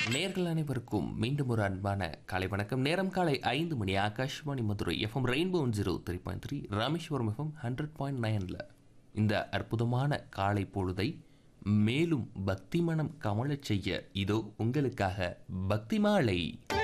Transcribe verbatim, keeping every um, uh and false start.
நேர்கள் அனைவருக்கும் மீண்டும் ஒரு அன்பான காலை வணக்கம். நேரம் காலை ஐந்து மணி. Akashvani Madurai FM rainbow zero three point three, Rameswaram FM hundred point நைனில் இந்த அற்புதமான காலை பொழுதை மேலும் பக்தி மனம் கமலச் செய்ய இதோ உங்களுக்காக பக்தி மாலை.